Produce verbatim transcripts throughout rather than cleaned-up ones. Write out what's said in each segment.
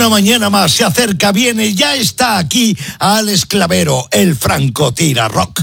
Una mañana más se acerca, viene, ya está aquí Alex Clavero, el francotira rock.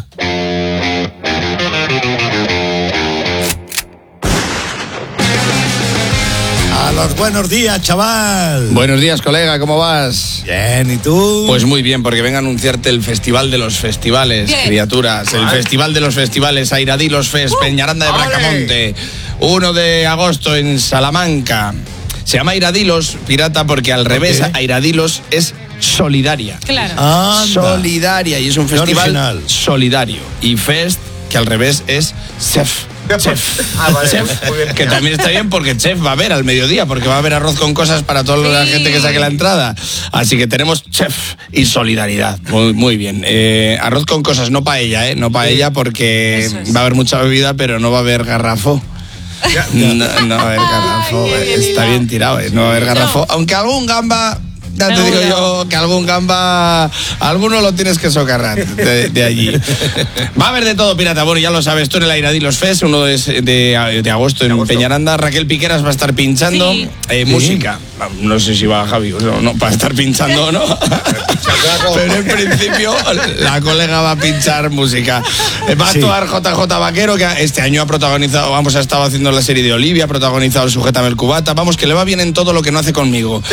A los buenos días, chaval. Buenos días, colega, ¿cómo vas? Bien, ¿y tú? Pues muy bien, porque vengo a anunciarte el Festival de los Festivales, ¿qué? Criaturas. ¿Cuál? El Festival de los Festivales, Airadilos Fest, uh, Peñaranda de Bracamonte. uno de agosto en Salamanca. Se llama Airadilos, pirata, porque al revés, ¿qué? Airadilos es solidaria. Claro. Anda. Solidaria, y es un festival solidario. Y Fest, que al revés es Chef. Chef, ah, vale, chef muy bien. Que también está bien porque Chef va a haber al mediodía, porque va a haber arroz con cosas para toda sí. la gente que saque la entrada. Así que tenemos Chef y solidaridad. Muy, muy bien. Eh, arroz con cosas, no paella, ¿eh? No paella sí. porque es. va a haber mucha bebida, pero no va a haber garrafo. No, no va a haber garrafo. Ay, eh, está bien tirado, ¿eh? No va a haber garrafo. No. Aunque algún gamba... Ya te digo yo que algún gamba, alguno lo tienes que socarrar de, de allí. Va a haber de todo, pirata. Bueno, ya lo sabes tú en el Airadilos Fest, uno de, de, de agosto en agosto. Peñaranda. Raquel Piqueras va a estar pinchando sí. Eh, ¿Sí? música. No sé si va Javi, no, no, para estar pinchando o no. Pero en principio la colega va a pinchar música. Va a actuar sí. J J Vaquero, que este año ha protagonizado, vamos, ha estado haciendo la serie de Olivia, ha protagonizado el Sujétame el Cubata. Vamos, que le va bien en todo lo que no hace conmigo.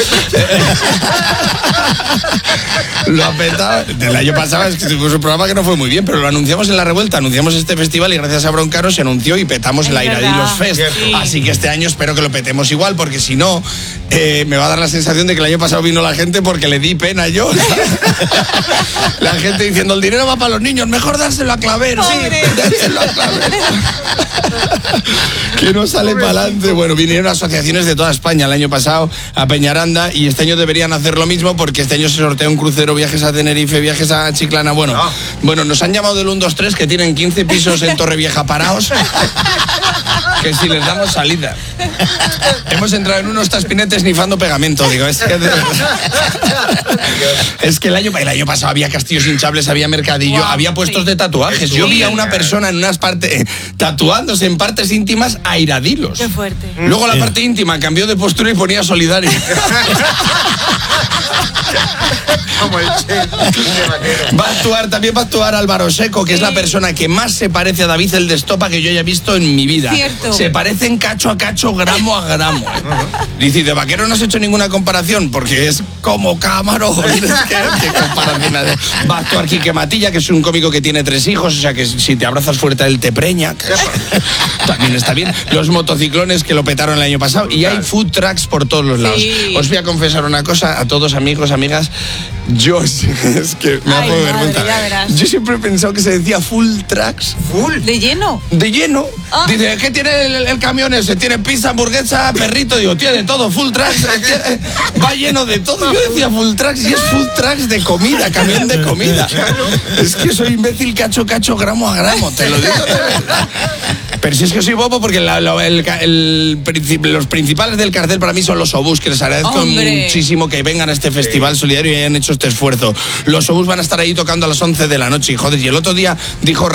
Lo ha petado. Del año pasado es que tuvimos un programa que no fue muy bien, pero lo anunciamos en La Revuelta, anunciamos este festival y gracias a Broncano se anunció y petamos es el Airadilos Fest. Sí. Así que este año espero que lo petemos igual, porque si no, eh, me va a dar la sensación de que el año pasado vino la gente porque le di pena yo. La gente diciendo, el dinero va para los niños, mejor dárselo a Clavero. Sí, dárselo a Clavero. Que no sale para adelante. Bueno, vinieron asociaciones de toda España el año pasado a Peñaranda y este año deberían hacer lo mismo porque este año se sortea un crucero, viajes a Tenerife, viajes a Chiclana. Bueno, no. bueno nos han llamado del uno dos tres que tienen quince pisos en Torrevieja parados. Que si les damos salida. Hemos entrado en unos taspinetes nifando pegamento, digo, es que de es que el año, el año pasado había castillos hinchables, había mercadillo, wow, había puestos sí. de tatuajes. Yo vi a una persona en unas partes tatuándose en partes íntimas Airadilos. Qué fuerte. Luego la parte íntima cambió de postura y ponía solidario. Va a actuar, también va a actuar Álvaro Seco, que sí. es la persona que más se parece a David el de Estopa que yo haya visto en mi vida. Cierto. Se parecen cacho a cacho, gramo a gramo. Dice, de Vaquero no has hecho ninguna comparación, porque es como Cámaro. ¿Qué comparación? Va a actuar Quique Matilla, que es un cómico que tiene tres hijos, o sea que si te abrazas fuerte él te preña. También está bien. Los motociclones que lo petaron el año pasado. Y hay food trucks por todos los lados. Sí. Os voy a confesar una cosa a todos, amigos, amigas. Yo, es que me hago vergüenza. Yo siempre he pensado que se decía full tracks. ¿Full? ¿De lleno? De lleno. Ah. Dice, ¿qué tiene el, el camión ese? Tiene pizza, hamburguesa, perrito. Digo, tiene todo, full tracks. Va lleno de todo. Yo decía full tracks y es full tracks de comida, camión de comida. Es que soy imbécil, cacho, cacho, gramo a gramo. Te lo digo de verdad. Pero si es que soy bobo porque la, la, el, el, el, los principales del cartel para mí son los obús, que les agradezco ¡Hombre! muchísimo que vengan a este festival solidario y hayan hecho este esfuerzo. Los obús van a estar ahí tocando a las once de la noche y joder, y el otro día dijo